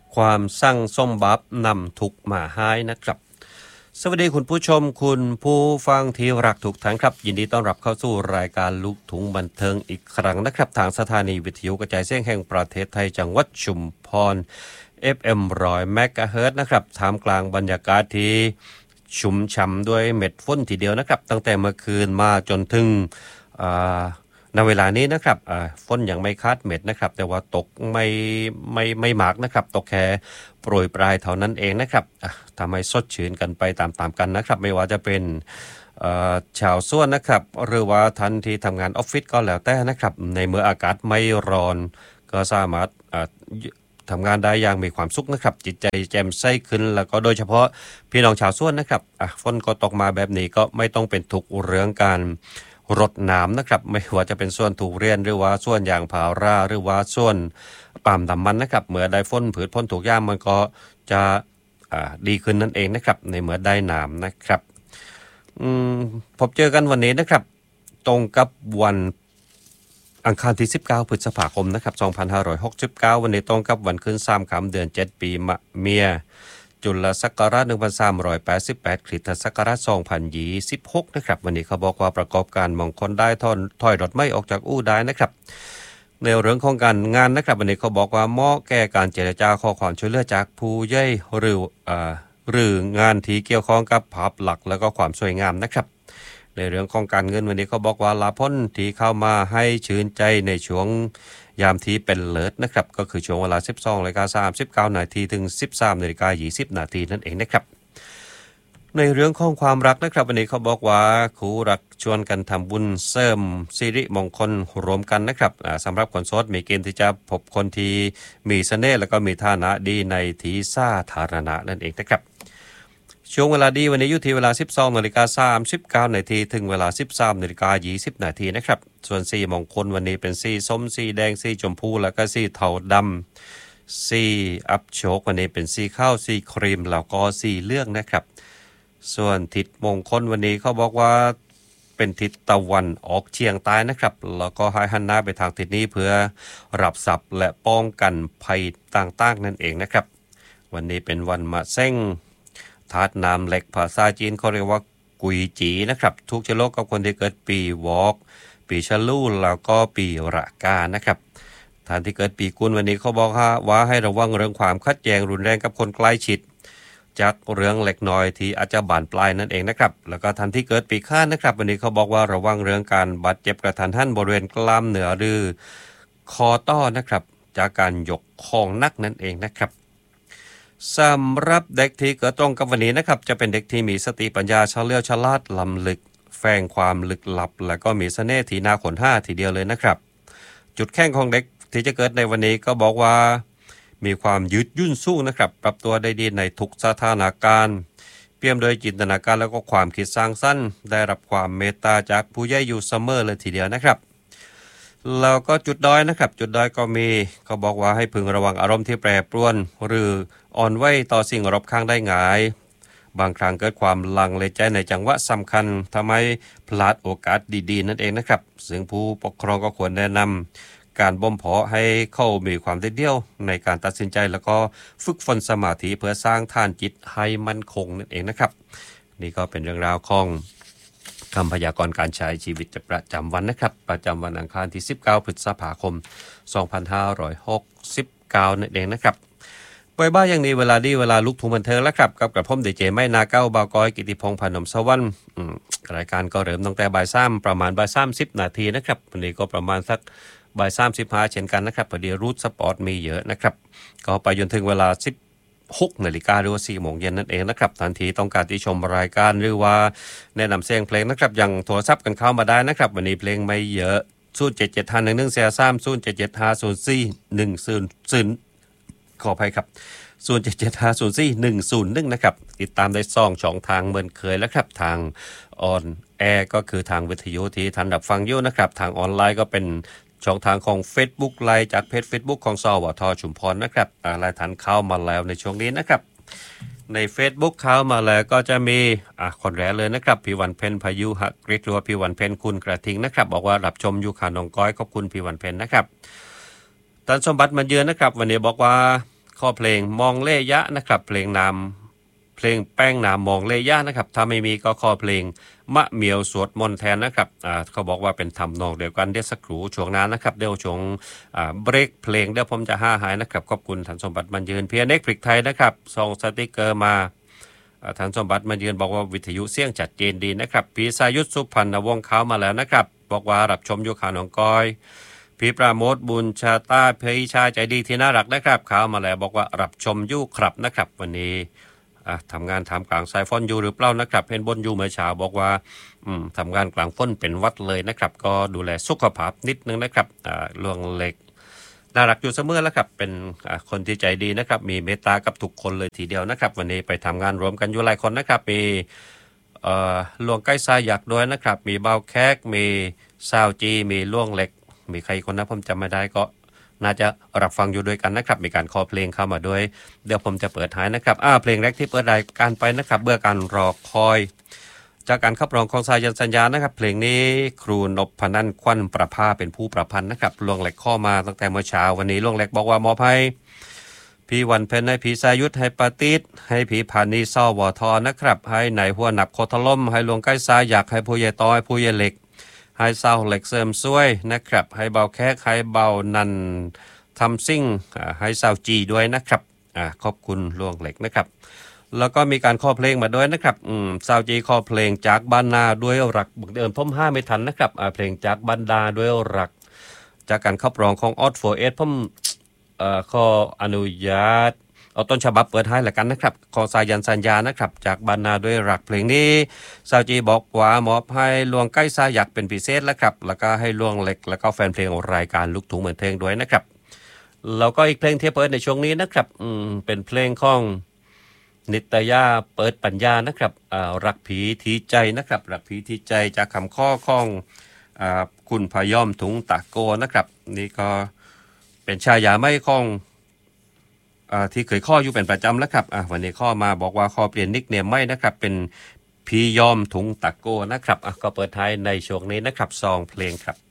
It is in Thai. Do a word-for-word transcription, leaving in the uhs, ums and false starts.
ความสั่งส้มบับนำทุกมาให้นะครับสวัสดีคุณผู้ชมคุณผู้ฟังที่รักทุกท่านครับยินดีต้อนรับเข้าสู่รายการลูกทุ่งบันเทิงอีกครั้งนะครับทางสถานีวิทยุกระจายเสียงแห่งประเทศไทยจังหวัดชุมพร เอฟ เอ็ม หนึ่งร้อย เมกะเฮิรตซ์นะครับท่ามกลางบรรยากาศที่ชุ่มฉ่ำด้วยเม็ดฝนทีเดียวนะครับตั้งแต่เมื่อคืนมาจนถึงณเวลานี้นะครับฝนยังไม่คาดเม็ดนะครับแต่ว่าตกไม่ไม่ไม่มากนะครับตกแค่โปรยปลายเท่านั้นเองนะครับทำให้สดชื่นกันไปตามๆกันนะครับไม่ว่าจะเป็นชาวสวนนะครับหรือว่าท่านที่ทำงานออฟฟิศก็แล้วแต่นะครับในเมื่ออากาศไม่ร้อนก็สามารถทำงานได้อย่างมีความสุขนะครับจิตใจแจ่มใสขึ้นแล้วก็โดยเฉพาะพี่น้องชาวสวนนะครับฝนก็ตกมาแบบนี้ก็ไม่ต้องเป็นทุกข์เรื่องการรดน้ำนะครับไม่ว่าจะเป็นส่วนทุเรียนหรือว่าส่วนยางพาราหรือว่าส่วนปาล์มดำมันนะครับเมื่อได้ฝนผืนพ้นถูกย่ามมันก็จะดีขึ้นนั่นเองนะครับในเมื่อได้น้ำนะครับพบเจอกันวันนี้นะครับตรงกับวันอังคารที่สิบเก้าพฤษภาคมนะครับสองพันห้าร้อยหกสิบเก้าวันนี้ตรงกับวันขึ้นสามค่ำเดือนเจ็ดปีมะเมียจุลศักราชหนึ่งพันสามร้อยแปดสิบแปดคริสตศักราชสองพันยี่สิบหกนะครับวันนี้เขาบอกว่าประกอบการมองคนได้ถอนถอยรถไม่ออกจากอู่ได้นะครับในเรื่องของการงานนะครับวันนี้เขาบอกว่าเหมาะแก่การเจรจาขอความช่วยเหลือจากผู้ใหญ่หรืออ่าหรืองานที่เกี่ยวข้องกับภาพลักษณ์แล้วก็ความสวยงามนะครับในเรื่องของการเงินวันนี้เขาบอกว่าลาพ้นที่เข้ามาให้ชื่นใจในช่วงยามที่เป็นเลิศนะครับก็คือช่วงเวลา สิบสองนาฬิกาสามสิบเก้านาทีถึง สิบสามนาฬิกายี่สิบนาทีนั่นเองนะครับในเรื่องของความรักนะครับวันนี้เขาบอกว่าคู่รักชวนกันทำบุญเสริมสิริมงคลรวมกันนะครับสำหรับคนโสดมีเกณฑ์ที่จะพบคนที่มีเสน่ห์แล้วก็มีฐานะดีในที่สาธารณะนั่นเองนะครับช่วงเวลาดีวันนี้อยู่ที่เวลา สิบสองนาฬิกาสามสิบเก้านาทีถึงเวลา สิบสามนาฬิกายี่สิบนาทีนะครับส่วนสีมงคลวันนี้เป็นสีส้มสีแดงสีชมพูแล้วก็สีเทาดำสีอัพโชควันนี้เป็นสีข้าวสีครีมแล้วก็สีเหลืองนะครับส่วนทิศมงคลวันนี้เขาบอกว่าเป็นทิศตะวันออกเฉียงใต้นะครับแล้วก็ให้หันหน้าไปทางทิศนี้เพื่อรับทรัพย์และป้องกันภัยต่างๆนั่นเองนะครับวันนี้เป็นวันมะเส้งธาตุน้ำเหล็กภาษาจีนเขาเรียกว่ากุยจีนะครับทุกชะโลกกับคนที่เกิดปีวอกปีฉลูแล้วก็ปีระกานะครับท่านที่เกิดปีกุลวันนี้เขาบอกว่าให้ระวังเรื่องความขัดแย้งรุนแรงกับคนใกล้ชิดจากเรื่องเล็กน้อยที่อาจจะบานปลายนั่นเองนะครับแล้วก็ท่านที่เกิดปีข้านนะครับวันนี้เขาบอกว่าระวังเรื่องการบาดเจ็บกระทันหันบริเวณกล้ามเนื้อหรือคอต้อนะครับจากการยกของหนักนั่นเองนะครับสำหรับเด็กที่เกิดตรงกับวันนี้นะครับจะเป็นเด็กที่มีสติปัญญาเฉลียวฉลาดล้ำลึกแฝงความลึกลับและก็มีเสน่ห์ที่น่าขนห้าทีเดียวเลยนะครับจุดแข็งของเด็กที่จะเกิดในวันนี้ก็บอกว่ามีความยืดยุ่นสู้นะครับปรับตัวได้ดีในทุกสถานการณ์เปี่ยมโดยจินตนาการแล้วก็ความคิดสร้างสรรค์ได้รับความเมตตาจากผู้ใหญ่อยู่เสมอเลยทีเดียวนะครับแล้วก็จุดด้อยนะครับจุดด้อยก็มีเขาบอกว่าให้พึงระวังอารมณ์ที่แปรปรวนหรืออ่อนไหวต่อสิ่งรอบข้างได้ง่ายบางครั้งเกิดความลังเลใจในจังหวะสำคัญทำให้พลาดโอกาสดีๆนั่นเองนะครับซึ่งผู้ปกครองก็ควรแนะนำการบ่มเพาะให้เขามีความเด็ดเดี่ยวในการตัดสินใจแล้วก็ฝึกฝนสมาธิเพื่อสร้างฐานจิตให้มั่นคงนั่นเองนะครับนี่ก็เป็นเรื่องราวของคำพยากรณ์การใช้ชีวิตประจำวันนะครับประจำวันอังคารที่สิบเก้าพฤษภาคมสองพันห้าร้อยหกสิบเก้านั่นเองนะครับบ่ายบ้าอย่างนี้เวลาดีเวลาลุกทุ่งบันเทิงแล้วครับกับกระผมดีเจไม่นาเก้าบาวก้อยกิติพงษ์พนมสวรรค์รายการก็เริ่มตั้งแต่บ่ายสามประมาณบ่ายสามสิบนาทีนะครับวันนี้ก็ประมาณสักบ่ายสามสิบห้าเช่นกันนะครับพอดีรูทสปอร์ตมีเยอะนะครับก็ไปจนถึงเวลาสิบหกนาฬิกาหรือว่าสี่โมงเย็นนั่นเองนะครับทันทีต้องการที่ชมรายการหรือว่าแนะนำเสียงเพลงนะครับยังโทรศัพท์กันเข้ามาได้นะครับวันนี้เพลงไม่เยอะศูนย์ เจ็ด เจ็ด ห้า หนึ่ง หนึ่ง สี่ สาม ศูนย์ เจ็ด เจ็ด ห้า ศูนย์ สี่ หนึ่ง ศูนย์ ศูนย์ขออภัยครับศูนย์ เจ็ด เจ็ด ห้า ศูนย์ สี่ หนึ่ง ศูนย์ หนึ่งนะครับติดตามได้สองช่องทางเหมือนเคยแล้วครับทางออนแอร์ก็คือทางวิทยุที่ท่านรับฟังอยู่นะครับทางออนไลน์ก็เป็นช่องทางของ Facebook ไลน์จากเพจ Facebook ของสวทชุมพรนะครับหลายท่านเข้ามาแล้วในช่วงนี้นะครับใน Facebook เข้ามาแล้วก็จะมีอ่ะคนแรกเลยนะครับพี่วันเพ็ญพายุหกฤทธิ์หรือว่าพี่วันเพ็ญคุณกระทิงนะครับบอกว่ารับชมอยู่ค่ะน้องก้อยขอบคุณพี่วันเพ็ญนะครับท่านสมบัติมาเยือนนะครับวันนี้บอกว่าข้อเพลงมองเล่ยะนะครับเพลงนำเพลงแป้งนามมองเล่ยะนะครับถ้าไม่มีก็ข้อเพลงมะเหมียวสวดมนต์แทนนะครับอ่าเขาบอกว่าเป็นทำนองเดียวกันเดี๋ยวสักครู่ช่วงนั้นนะครับเดี๋ยวช่วงอ่าเบรกเพลงเดี๋ยวผมจะห้าหายนะครับขอบคุณท่านสมบัติมันยืนเพียเน็กพริกไทยนะครับส่งสติกเกอร์มาท่านสมบัติมายืนบอกว่าวิทยุเสียงจัดเจนดีนะครับพีสายุทธสุพรรณวงศ์เขามาแล้วนะครับบอกว่ารับชมอยู่ข่าวหนองกอยพี่ปราโมทบุญชาตาพี่ชายใจดีที่น่ารักนะครับเขามาแล้วบอกว่ารับชมอยู่ครับนะครับวันนี้ทำงานทำกลางสายฝนอยู่หรือเปล่านะครับเห็นบนอยู่เมื่อเช้าบอกว่าทำงานกลางฝนเป็นวัดเลยนะครับก็ดูแลสุขภาพนิดนึงนะครับเรื่องเล็กน่ารักอยู่เสมอแล้วครับเป็นคนที่ใจดีนะครับมีเมตตากับทุกคนเลยทีเดียวนะครับวันนี้ไปทำงานรวมกันอยู่หลายคนนะครับมีหลวงใกล้ซายักด้วยนะครับมีเบาแคกมีซาวจีมีล่วงเล็กมีใครคนนะผมจำไม่ได้ก็น่าจะรับฟังอยู่ด้วยกันนะครับมีการคอเพลงเข้ามาด้วยเดี๋ยวผมจะเปิดท้ายนะครับอ่าเพลงแรกที่เปิดรายการไปนะครับเบื่อการรอคอยจากการขับร้องของสายันสัญญานะครับเพลงนี้ครูนพนันท์ควันประภาเป็นผู้ประพันธ์นะครับล่วงเล็กข้อมาตั้งแต่เมื่อเช้าวันนี้ล่วงเล็กบอกว่ามอบให้พี่วันเพ็ญให้พี่สายุทธให้ปาติดให้พี่พานีซ่อวอทอนะครับให้ไหนหัวหนับโคทล่มให้หลวงใกล้ซาอยากให้ผู้ใหญ่ต้อยผู้ใหญ่เล็กให้เศร้าเหล็กเสริมซวยนะครับให้เบาแคกให้เบานันทำซิ่งให้เศร้าจีด้วยนะครับอ่าขอบคุณล่วงเหล็กนะครับแล้วก็มีการข้อเพลงมาด้วยนะครับอืมซาวจีข้อเพลงจากบ้านนาด้วยรักบังเอิญผมห้าไม่ทันนะครับอ่าเพลงจากบ้านนาด้วยรักจากการขับร้องของออสโฟเอสผมเอ่อขออนุญาตเอาต้นฉบับเปิดให้ละกันนะครับของสายันสัญญานะครับจากบ้านนาด้วยรักเพลงนี้ซาวจีบอกว่ามอบให้ลวงใกล้ซาอยากเป็นพิเศษแล้วครับแล้วก็ให้ลวงเล็กแล้วก็แฟนเพลงของรายการลูกทุ่งเหมือนเพลงด้วยนะครับแล้วก็อีกเพลงที่เปิดในช่วงนี้นะครับอืมเป็นเพลงของนิตยาเปิดปัญญานะครับอ่ารักผีทีใจนะครับรักผีทีใจจากคำข้อของอ่าคุณพยอมถุงตะโกนะครับนี่ก็เป็นชายาไม่ของอ่าที่เคยข้ออยู่เป็นประจำแล้วครับอ่าวันนี้ข้อมาบอกว่าข้อเปลี่ยนนิกเนมไม่นะครับเป็นพี่ยอมถุงตะโกนะครับอ่ะก็เปิดท้ายในช่วงนี้นะครับซองเพลงครับ